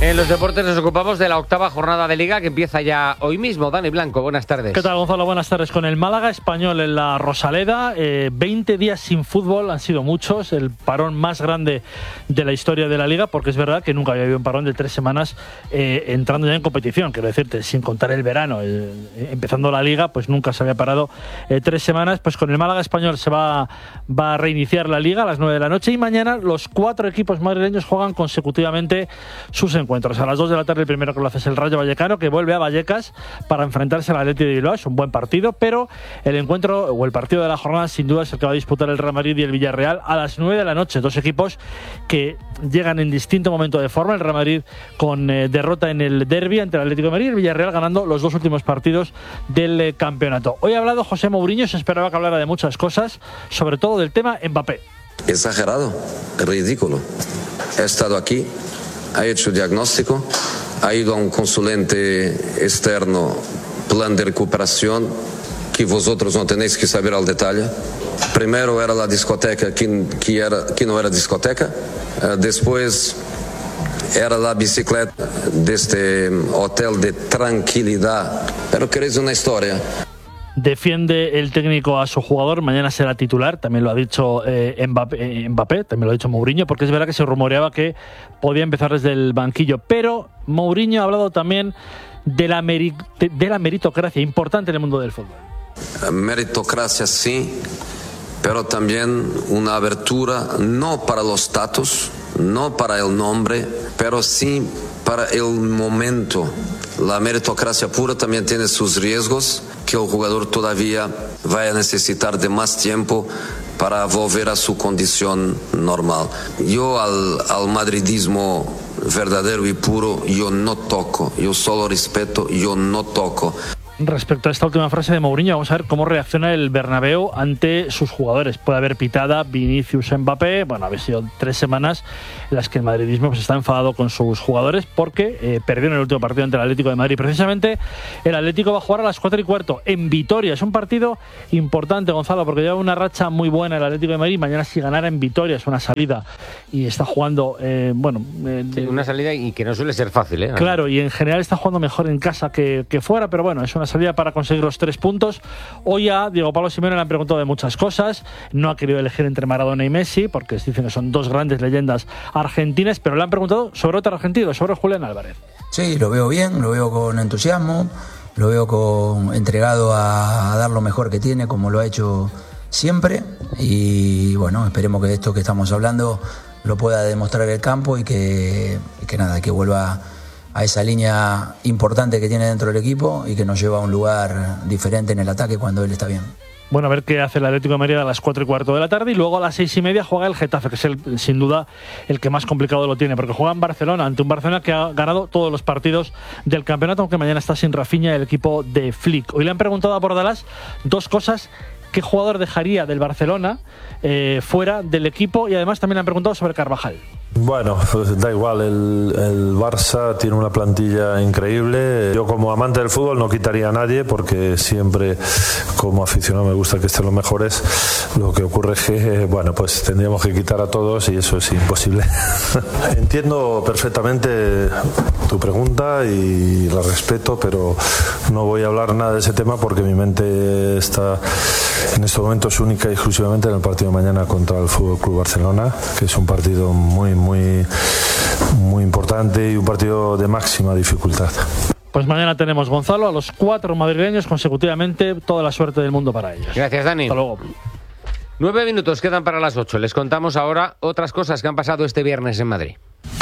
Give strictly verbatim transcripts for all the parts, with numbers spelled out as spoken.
En los deportes nos ocupamos de la octava jornada de Liga que empieza ya hoy mismo. Dani Blanco, buenas tardes. ¿Qué tal, Gonzalo? Buenas tardes. Con el Málaga Español en la Rosaleda, eh, veinte días sin fútbol, han sido muchos, el parón más grande de la historia de la Liga, porque es verdad que nunca había habido un parón de tres semanas eh, entrando ya en competición, quiero decirte, sin contar el verano, eh, empezando la Liga, pues nunca se había parado eh, tres semanas. Pues con el Málaga Español se va, va a reiniciar la Liga a las nueve de la noche y mañana los cuatro equipos madrileños juegan consecutivamente sus encuentros. A las dos de la tarde el primero que lo hace es el Rayo Vallecano, que vuelve a Vallecas para enfrentarse al Athletic de Bilbao. Es un buen partido, pero el encuentro o el partido de la jornada sin duda es el que va a disputar el Real Madrid y el Villarreal a las nueve de la noche. Dos equipos que llegan en distinto momento de forma. El Real Madrid con eh, derrota en el derbi ante el Atlético de Madrid y el Villarreal ganando los dos últimos partidos del eh, campeonato. Hoy ha hablado José Mourinho, se esperaba que hablara de muchas cosas, sobre todo del tema Mbappé. Exagerado, ridículo. He estado aquí, ha hecho diagnóstico, ha ido a un consulente externo, plan de recuperación, que vosotros no tenéis que saber al detalle. Primero era la discoteca, que, que, era, que no era discoteca. Uh, después era la bicicleta de este hotel de tranquilidad. Pero queréis una historia. Defiende el técnico a su jugador, mañana será titular, también lo ha dicho eh, Mbappé, eh, Mbappé, también lo ha dicho Mourinho, porque es verdad que se rumoreaba que podía empezar desde el banquillo, pero Mourinho ha hablado también de la, meri- de la meritocracia, importante en el mundo del fútbol. Meritocracia sí, pero también una abertura no para los status, no para el nombre, pero sí para el momento. La meritocracia pura también tiene sus riesgos, que el jugador todavía va a necesitar de más tiempo para volver a su condición normal. Yo al, al madridismo verdadero y puro, yo no toco, yo solo respeto, yo no toco. Respecto a esta última frase de Mourinho, vamos a ver cómo reacciona el Bernabéu ante sus jugadores. Puede haber pitada Vinicius Mbappé. Bueno, ha sido tres semanas en las que el madridismo pues, está enfadado con sus jugadores porque eh, perdieron el último partido ante el Atlético de Madrid. Precisamente el Atlético va a jugar a las cuatro y cuarto en Vitoria. Es un partido importante, Gonzalo, porque lleva una racha muy buena el Atlético de Madrid. Mañana si ganara en Vitoria es una salida y está jugando, eh, bueno... Eh, sí, una salida y que no suele ser fácil, ¿eh? Claro, y en general está jugando mejor en casa que, que fuera, pero bueno, es una salida para conseguir los tres puntos. Hoy a Diego Pablo Simeone le han preguntado de muchas cosas. No ha querido elegir entre Maradona y Messi, porque dicen que son dos grandes leyendas argentinas, pero le han preguntado sobre otro argentino, sobre Julián Álvarez. Sí, lo veo bien, lo veo con entusiasmo, lo veo con entregado a, a dar lo mejor que tiene, como lo ha hecho siempre. Y bueno, esperemos que esto que estamos hablando lo pueda demostrar el campo y que, y que nada, que vuelva a esa línea importante que tiene dentro del equipo y que nos lleva a un lugar diferente en el ataque cuando él está bien. Bueno, a ver qué hace el Atlético de Madrid a las cuatro y cuarto de la tarde y luego a las seis y media juega el Getafe, que es el, sin duda el que más complicado lo tiene, porque juega en Barcelona, ante un Barcelona que ha ganado todos los partidos del campeonato, aunque mañana está sin Rafinha el equipo de Flick. Hoy le han preguntado a Bordalás dos cosas: qué jugador dejaría del Barcelona eh, fuera del equipo, y además también le han preguntado sobre Carvajal. Bueno, pues da igual, el, el Barça tiene una plantilla increíble. Yo como amante del fútbol no quitaría a nadie, porque siempre como aficionado me gusta que estén los mejores. Lo que ocurre es que, bueno, pues tendríamos que quitar a todos y eso es imposible. Entiendo perfectamente tu pregunta y la respeto, pero no voy a hablar nada de ese tema porque mi mente está en estos momentos única y exclusivamente en el partido de mañana contra el F C Barcelona, que es un partido muy, muy, muy importante y un partido de máxima dificultad. Pues mañana tenemos, Gonzalo, a los cuatro madrileños consecutivamente. Toda la suerte del mundo para ellos. Gracias, Dani. Hasta luego. Nueve minutos quedan para las ocho. Les contamos ahora otras cosas que han pasado este viernes en Madrid.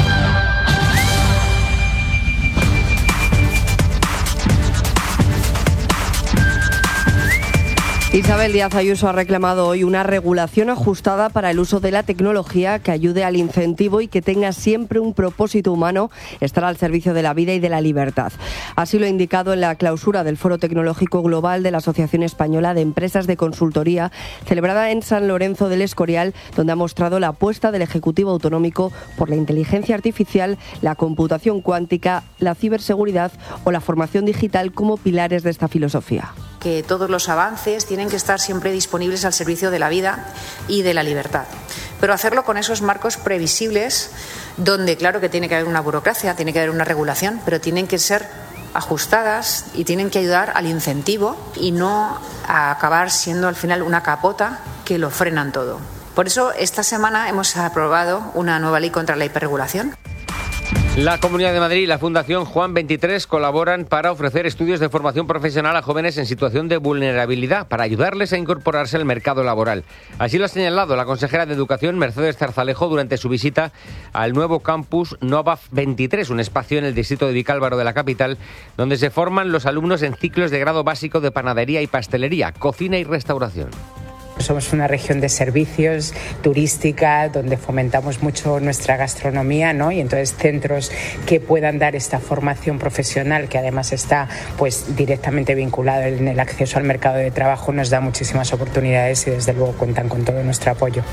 Isabel Díaz Ayuso ha reclamado hoy una regulación ajustada para el uso de la tecnología que ayude al incentivo y que tenga siempre un propósito humano, estar al servicio de la vida y de la libertad. Así lo ha indicado en la clausura del Foro Tecnológico Global de la Asociación Española de Empresas de Consultoría, celebrada en San Lorenzo del Escorial, donde ha mostrado la apuesta del Ejecutivo Autonómico por la inteligencia artificial, la computación cuántica, la ciberseguridad o la formación digital como pilares de esta filosofía. Que todos los avances tienen que estar siempre disponibles al servicio de la vida y de la libertad. pero hacerlo con esos marcos previsibles donde claro que tiene que haber una burocracia, tiene que haber una regulación, pero tienen que ser ajustadas y tienen que ayudar al incentivo y no a acabar siendo al final una capota que lo frenan todo. Por eso esta semana hemos aprobado una nueva ley contra la hiperregulación. La Comunidad de Madrid y la Fundación Juan veintitrés colaboran para ofrecer estudios de formación profesional a jóvenes en situación de vulnerabilidad para ayudarles a incorporarse al mercado laboral. Así lo ha señalado la consejera de Educación, Mercedes Zarzalejo, durante su visita al nuevo campus Nova veintitrés, un espacio en el distrito de Vicálvaro de la capital, donde se forman los alumnos en ciclos de grado básico de panadería y pastelería, cocina y restauración. Somos una región de servicios turística donde fomentamos mucho nuestra gastronomía, ¿no? Y entonces centros que puedan dar esta formación profesional, que además está pues directamente vinculado en el acceso al mercado de trabajo, nos da muchísimas oportunidades y desde luego cuentan con todo nuestro apoyo.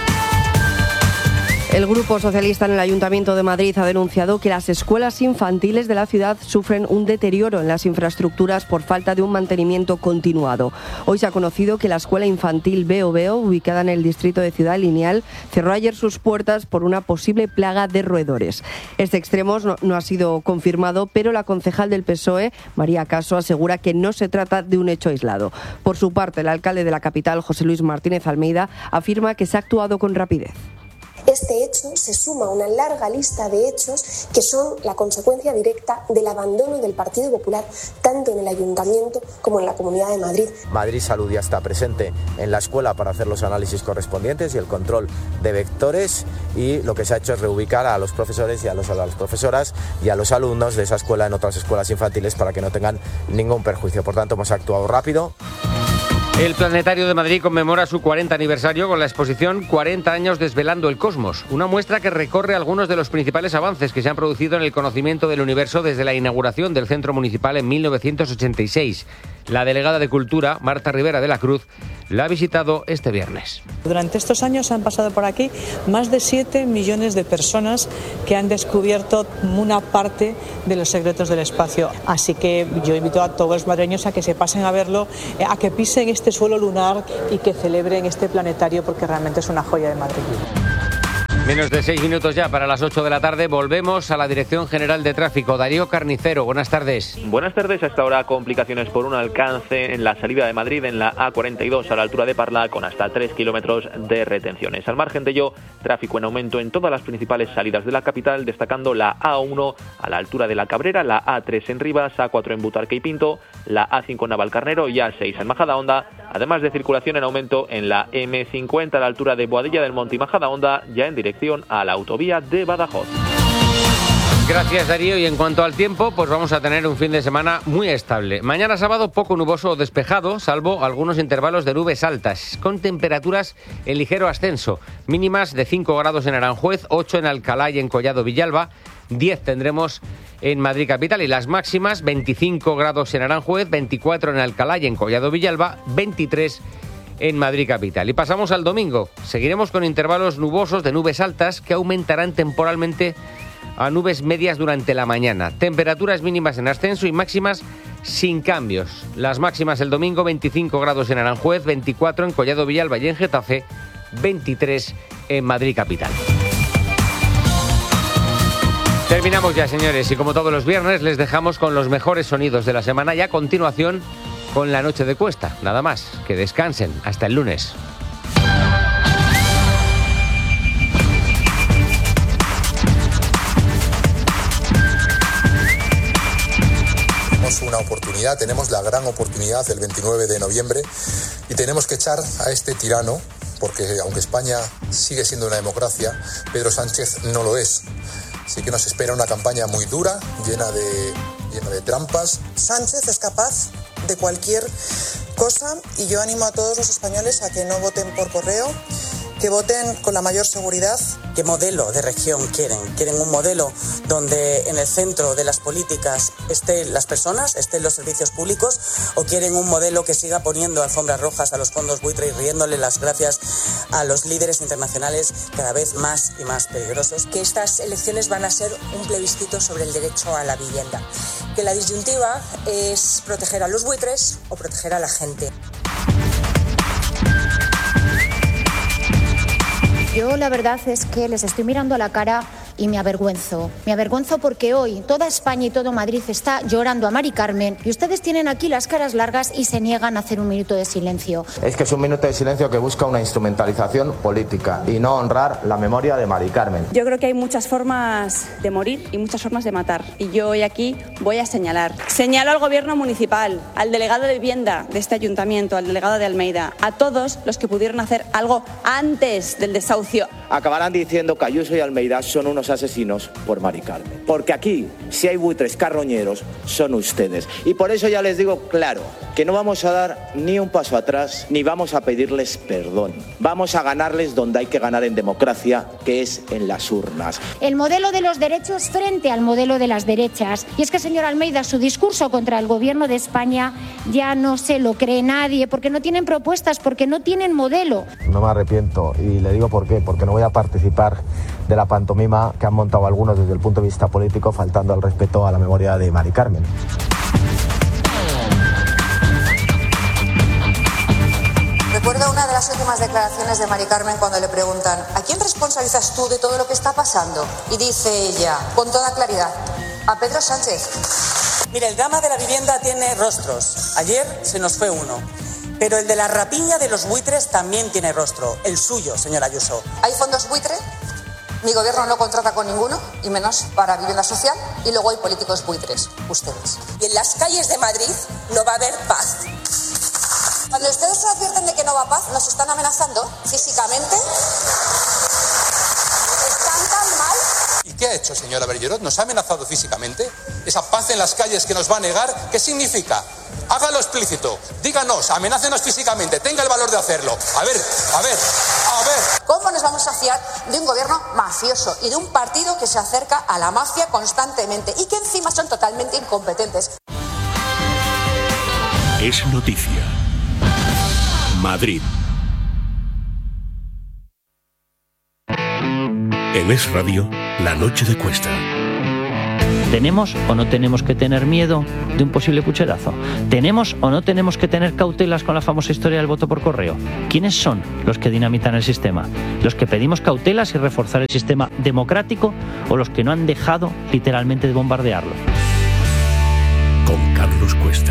El Grupo Socialista en el Ayuntamiento de Madrid ha denunciado que las escuelas infantiles de la ciudad sufren un deterioro en las infraestructuras por falta de un mantenimiento continuado. Hoy se ha conocido que la escuela infantil Veo Veo, ubicada en el distrito de Ciudad Lineal, cerró ayer sus puertas por una posible plaga de roedores. Este extremo no, no ha sido confirmado, pero la concejal del P S O E, María Caso, asegura que no se trata de un hecho aislado. Por su parte, el alcalde de la capital, José Luis Martínez Almeida, afirma que se ha actuado con rapidez. Este hecho se suma a una larga lista de hechos que son la consecuencia directa del abandono del Partido Popular, tanto en el Ayuntamiento como en la Comunidad de Madrid. Madrid Salud ya está presente en la escuela para hacer los análisis correspondientes y el control de vectores, y lo que se ha hecho es reubicar a los profesores y a, los, a las profesoras y a los alumnos de esa escuela en otras escuelas infantiles para que no tengan ningún perjuicio. Por tanto, hemos actuado rápido. El Planetario de Madrid conmemora su cuarenta aniversario con la exposición cuarenta años desvelando el cosmos, una muestra que recorre algunos de los principales avances que se han producido en el conocimiento del universo desde la inauguración del Centro Municipal en mil novecientos ochenta y seis. La delegada de Cultura, Marta Rivera de la Cruz, la ha visitado este viernes. Durante estos años han pasado por aquí más de siete millones de personas que han descubierto una parte de los secretos del espacio. Así que yo invito a todos los madrileños a que se pasen a verlo, a que pisen este suelo lunar y que celebren este planetario, porque realmente es una joya de Madrid. Menos de seis minutos ya para las ocho de la tarde. Volvemos a la Dirección General de Tráfico. Darío Carnicero, buenas tardes. Buenas tardes. Hasta ahora complicaciones por un alcance en la salida de Madrid en la A cuarenta y dos a la altura de Parla, con hasta tres kilómetros de retenciones. Al margen de ello, tráfico en aumento en todas las principales salidas de la capital, destacando la A uno a la altura de la Cabrera, la A tres en Rivas, A cuatro en Butarque y Pinto, la A cinco en Navalcarnero y A seis en Majadahonda, además de circulación en aumento en la eme cincuenta a la altura de Boadilla del Monte y Majadahonda, ya en dirección a la autovía de Badajoz. Gracias, Darío. Y en cuanto al tiempo, pues vamos a tener un fin de semana muy estable. Mañana sábado poco nuboso o despejado, salvo algunos intervalos de nubes altas, con temperaturas en ligero ascenso. Mínimas de cinco grados en Aranjuez, ocho en Alcalá y en Collado Villalba, diez tendremos en Madrid capital, y las máximas veinticinco grados en Aranjuez, veinticuatro en Alcalá y en Collado Villalba, veintitrés en Madrid capital. Y pasamos al domingo. Seguiremos con intervalos nubosos de nubes altas que aumentarán temporalmente a nubes medias durante la mañana. Temperaturas mínimas en ascenso y máximas sin cambios. Las máximas el domingo: veinticinco grados en Aranjuez, veinticuatro en Collado Villalba y en Getafe, veintitrés en Madrid capital. Terminamos ya, señores, y como todos los viernes les dejamos con los mejores sonidos de la semana, y a continuación con La Noche de Cuesta. Nada más, que descansen. Hasta el lunes. Tenemos una oportunidad, tenemos la gran oportunidad el veintinueve de noviembre, y tenemos que echar a este tirano, porque aunque España sigue siendo una democracia, Pedro Sánchez no lo es. Así que nos espera una campaña muy dura, llena de, llena de trampas. Sánchez es capaz de cualquier cosa, y yo animo a todos los españoles a que no voten por correo, que voten con la mayor seguridad. ¿Qué modelo de región quieren? ¿Quieren un modelo donde en el centro de las políticas estén las personas, estén los servicios públicos, o quieren un modelo que siga poniendo alfombras rojas a los fondos buitre y riéndole las gracias a los líderes internacionales cada vez más y más peligrosos? Que estas elecciones van a ser un plebiscito sobre el derecho a la vivienda, que la disyuntiva es proteger a los buitres o proteger a la gente. Yo la verdad es que les estoy mirando a la cara y me avergüenzo. Me avergüenzo porque hoy toda España y todo Madrid está llorando a Mari Carmen y ustedes tienen aquí las caras largas y se niegan a hacer un minuto de silencio. Es que es un minuto de silencio que busca una instrumentalización política y no honrar la memoria de Mari Carmen. Yo creo que hay muchas formas de morir y muchas formas de matar. Y yo hoy aquí voy a señalar. Señalo al gobierno municipal, al delegado de vivienda de este ayuntamiento, al delegado de Almeida, a todos los que pudieron hacer algo antes del desahucio. Acabarán diciendo que Ayuso y Almeida son unos asesinos por Mari Carmen. Porque aquí, si hay buitres carroñeros, son ustedes. Y por eso ya les digo claro, que no vamos a dar ni un paso atrás, ni vamos a pedirles perdón. Vamos a ganarles donde hay que ganar en democracia, que es en las urnas. El modelo de los derechos frente al modelo de las derechas. Y es que, señor Almeida, su discurso contra el gobierno de España ya no se lo cree nadie, porque no tienen propuestas, porque no tienen modelo. No me arrepiento, y le digo por qué, porque no voy a participar de la pantomima que han montado algunos desde el punto de vista político, faltando al respeto a la memoria de Mari Carmen. Recuerdo una de las últimas declaraciones de Mari Carmen cuando le preguntan ¿a quién responsabilizas tú de todo lo que está pasando? Y dice ella, con toda claridad, a Pedro Sánchez. Mira, el drama de la vivienda tiene rostros. Ayer se nos fue uno. Pero el de la rapiña de los buitres también tiene rostro. El suyo, señora Ayuso. ¿Hay fondos buitre? Mi gobierno no contrata con ninguno, y menos para vivienda social. Y luego hay políticos buitres, ustedes. Y en las calles de Madrid no va a haber paz. Cuando ustedes se advierten de que no va a paz, nos están amenazando físicamente. ¿Están tan mal? ¿Y qué ha hecho, señora Bergerot? ¿Nos ha amenazado físicamente? ¿Esa paz en las calles que nos va a negar? ¿Qué significa? Hágalo explícito. Díganos, amenácenos físicamente. Tenga el valor de hacerlo. A ver, a ver, a ver. ¿Cómo nos vamos a fiar de un gobierno mafioso y de un partido que se acerca a la mafia constantemente y que encima son totalmente incompetentes? Es noticia. Madrid. En Es Radio, la noche de Cuesta. ¿Tenemos o no tenemos que tener miedo de un posible pucherazo? ¿Tenemos o no tenemos que tener cautelas con la famosa historia del voto por correo? ¿Quiénes son los que dinamitan el sistema? ¿Los que pedimos cautelas y reforzar el sistema democrático o los que no han dejado literalmente de bombardearlo? Con Carlos Cuesta.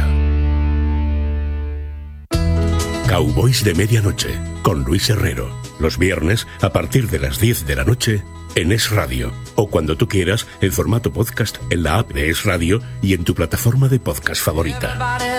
Cowboys de Medianoche, con Luis Herrero. Los viernes, a partir de las diez de la noche, en Es Radio. O cuando tú quieras, en formato podcast, en la app de Es Radio y en tu plataforma de podcast favorita.